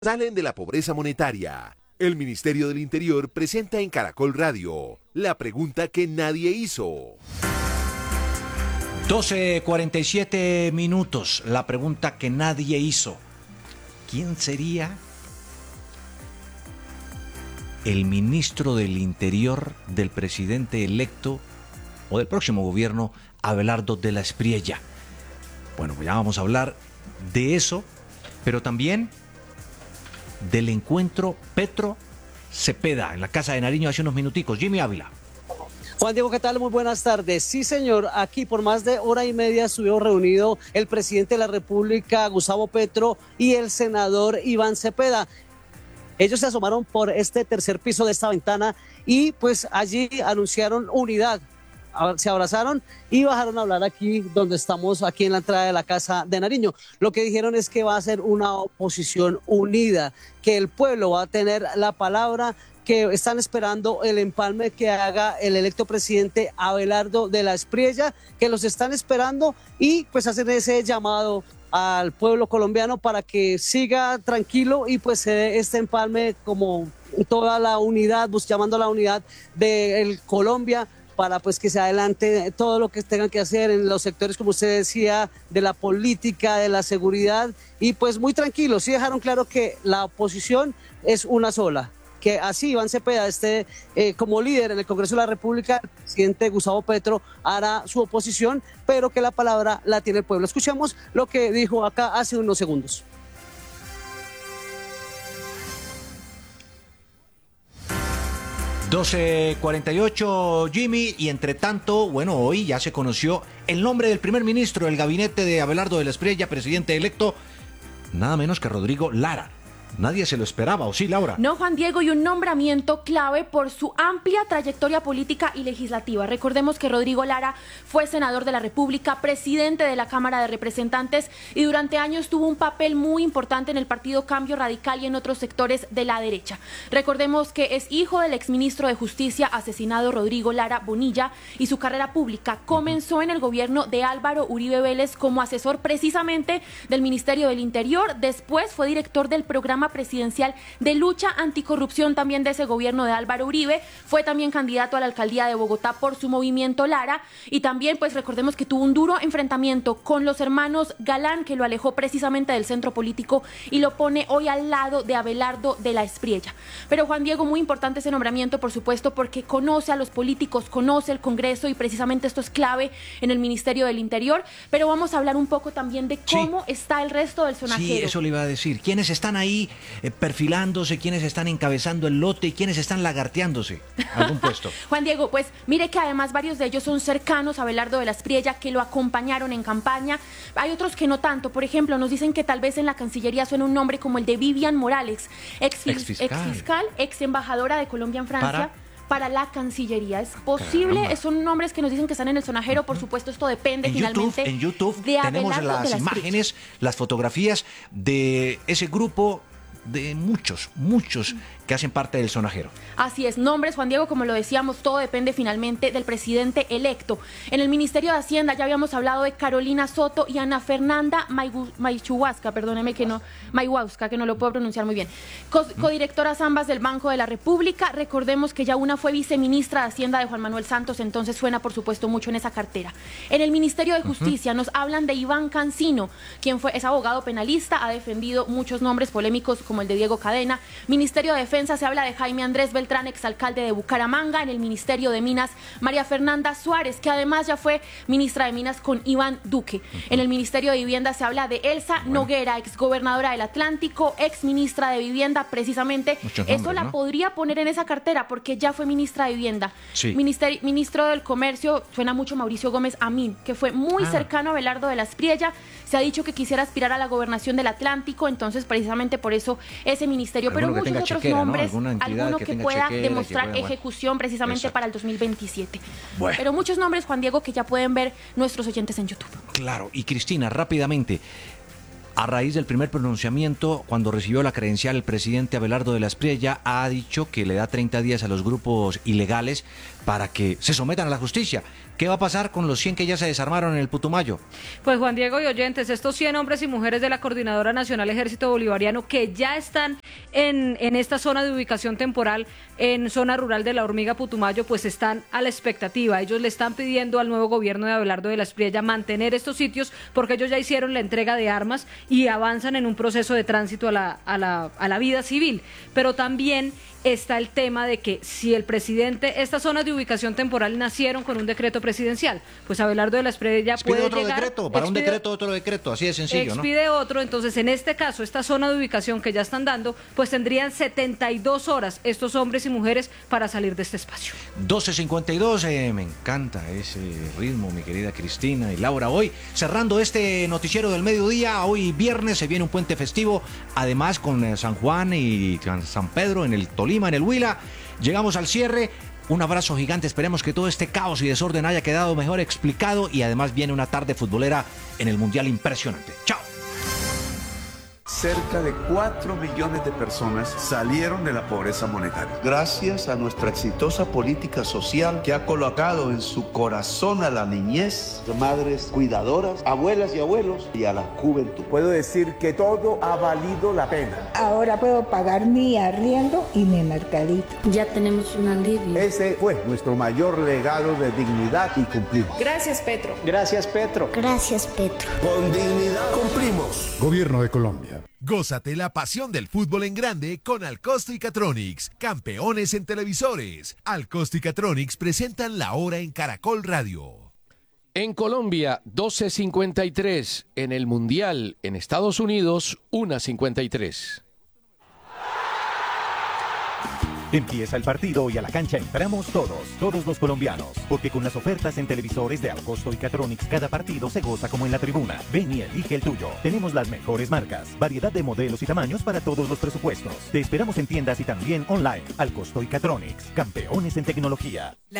Salen de la pobreza monetaria. El Ministerio del Interior presenta en Caracol Radio la pregunta que nadie hizo. 12:47 minutos. La pregunta que nadie hizo. ¿Quién sería el ministro del Interior del presidente electo o del próximo gobierno, Abelardo de la Espriella? Bueno, pues ya vamos a hablar de eso, pero también del encuentro Petro-Cepeda en la Casa de Nariño hace unos minuticos. Jimmy Ávila. Juan Diego, ¿qué tal? Muy buenas tardes. Sí, señor, aquí por más de hora y media estuvieron reunidos el presidente de la República, Gustavo Petro, y el senador Iván Cepeda. Ellos se asomaron por este tercer piso de esta ventana y pues allí anunciaron unidad. Se abrazaron y bajaron a hablar aquí donde estamos, aquí en la entrada de la Casa de Nariño. Lo que dijeron es que va a ser una oposición unida, que el pueblo va a tener la palabra, que están esperando el empalme que haga el electo presidente Abelardo de la Espriella, que los están esperando y pues hacen ese llamado al pueblo colombiano para que siga tranquilo y pues se dé este empalme como toda la unidad, llamando a la unidad de Colombia, para pues que se adelante todo lo que tengan que hacer en los sectores, como usted decía, de la política, de la seguridad, y pues muy tranquilos. Sí dejaron claro que la oposición es una sola, que así Iván Cepeda esté como líder en el Congreso de la República, el presidente Gustavo Petro hará su oposición, pero que la palabra la tiene el pueblo. Escuchemos lo que dijo acá hace unos segundos. 12:48, Jimmy, y entre tanto, bueno, hoy ya se conoció el nombre del primer ministro del gabinete de Abelardo de la Espriella, presidente electo, nada menos que Rodrigo Lara. Nadie se lo esperaba, ¿o sí, Laura? No, Juan Diego, y un nombramiento clave por su amplia trayectoria política y legislativa. Recordemos que Rodrigo Lara fue senador de la República, presidente de la Cámara de Representantes y durante años tuvo un papel muy importante en el Partido Cambio Radical y en otros sectores de la derecha. Recordemos que es hijo del exministro de Justicia asesinado Rodrigo Lara Bonilla y su carrera pública comenzó en el gobierno de Álvaro Uribe Vélez como asesor precisamente del Ministerio del Interior. Después fue director del programa presidencial de lucha anticorrupción también de ese gobierno de Álvaro Uribe, fue también candidato a la alcaldía de Bogotá por su movimiento Lara y también pues recordemos que tuvo un duro enfrentamiento con los hermanos Galán, que lo alejó precisamente del centro político y lo pone hoy al lado de Abelardo de la Espriella. Pero Juan Diego, muy importante ese nombramiento, por supuesto, porque conoce a los políticos, conoce el Congreso y precisamente esto es clave en el Ministerio del Interior, pero vamos a hablar un poco también de cómo está el resto del sonajero. Sí, eso le iba a decir. ¿Quiénes están ahí perfilándose, quiénes están encabezando el lote y quiénes están lagarteándose a algún puesto? Juan Diego, pues mire que además varios de ellos son cercanos a Abelardo de la Espriella, que lo acompañaron en campaña. Hay otros que no tanto. Por ejemplo, nos dicen que tal vez en la Cancillería suena un nombre como el de Vivian Morales, ex fiscal, ex embajadora de Colombia en Francia. Para la Cancillería. ¿Es posible? Caramba. Son nombres que nos dicen que están en el sonajero. Por supuesto, esto depende finalmente. En YouTube de tenemos las imágenes, las fotografías de ese grupo de muchos que hacen parte del sonajero. Así es, nombres, Juan Diego, como lo decíamos, todo depende finalmente del presidente electo. En el Ministerio de Hacienda ya habíamos hablado de Carolina Soto y Ana Fernanda Mayhuasca, perdóneme que no, Mayhuasca, que no lo puedo pronunciar muy bien. Codirectoras ambas del Banco de la República. Recordemos que ya una fue viceministra de Hacienda de Juan Manuel Santos, entonces suena por supuesto mucho en esa cartera. En el Ministerio de Justicia nos hablan de Iván Cancino, quien es abogado penalista, ha defendido muchos nombres polémicos como el de Diego Cadena. Ministerio de Defensa se habla de Jaime Andrés Beltrán, exalcalde de Bucaramanga. En el Ministerio de Minas, María Fernanda Suárez, que además ya fue ministra de Minas con Iván Duque. En el Ministerio de Vivienda se habla de Elsa Noguera, exgobernadora del Atlántico, exministra de Vivienda, precisamente. Eso la podría poner en esa cartera porque ya fue ministra de Vivienda. Sí. Ministro del Comercio, suena mucho Mauricio Gómez Amín, que fue muy cercano a Abelardo de la Espriella. Se ha dicho que quisiera aspirar a la gobernación del Atlántico, entonces precisamente por eso ese ministerio, pero muchos otros chequera, nombres, ¿no? Alguno que pueda demostrar ejecución precisamente para el 2027. Bueno. Pero muchos nombres, Juan Diego, que ya pueden ver nuestros oyentes en YouTube. Claro, y Cristina, rápidamente, a raíz del primer pronunciamiento, cuando recibió la credencial, el presidente Abelardo de la Espriella ha dicho que le da 30 días a los grupos ilegales para que se sometan a la justicia, ¿Qué va a pasar con los 100 que ya se desarmaron en el Putumayo? Pues Juan Diego y oyentes, estos 100 hombres y mujeres de la Coordinadora Nacional Ejército Bolivariano que ya están en esta zona de ubicación temporal, en zona rural de La Hormiga, Putumayo, pues están a la expectativa. Ellos le están pidiendo al nuevo gobierno de Abelardo de la Espriella mantener estos sitios porque ellos ya hicieron la entrega de armas y avanzan en un proceso de tránsito a la vida civil. Pero también está el tema de que si el presidente, estas zonas de ubicación temporal nacieron con un decreto presidencial, pues Abelardo de la Espriella puede otro llegar, decreto, para un decreto, otro decreto, así de sencillo, ¿no? Expide otro, entonces en este caso, esta zona de ubicación que ya están dando, pues tendrían 72 horas estos hombres y mujeres para salir de este espacio. 12:52, me encanta ese ritmo, mi querida Cristina y Laura. Hoy, cerrando este noticiero del mediodía, hoy viernes se viene un puente festivo, además con San Juan y San Pedro en el Tolima, en el Huila. Llegamos al cierre. Un abrazo gigante, esperemos que todo este caos y desorden haya quedado mejor explicado y además viene una tarde futbolera en el Mundial impresionante. ¡Chao! Cerca de 4 millones de personas salieron de la pobreza monetaria. Gracias a nuestra exitosa política social que ha colocado en su corazón a la niñez, madres cuidadoras, abuelas y abuelos y a la juventud. Puedo decir que todo ha valido la pena. Ahora puedo pagar mi arriendo y mi mercadito. Ya tenemos un alivio. Ese fue nuestro mayor legado de dignidad y cumplimos. Gracias, Petro. Gracias, Petro. Gracias, Petro. Con dignidad cumplimos. Gobierno de Colombia. Gózate la pasión del fútbol en grande con Alcosto y Catronics, campeones en televisores. Alcosto y Catronics presentan la hora en Caracol Radio. En Colombia, 12:53. En el Mundial, en Estados Unidos, 1:53. Empieza el partido y a la cancha entramos todos los colombianos, porque con las ofertas en televisores de Alcosto y Catronics cada partido se goza como en la tribuna. Ven y elige el tuyo. Tenemos las mejores marcas, variedad de modelos y tamaños para todos los presupuestos. Te esperamos en tiendas y también online. Alcosto y Catronics, campeones en tecnología.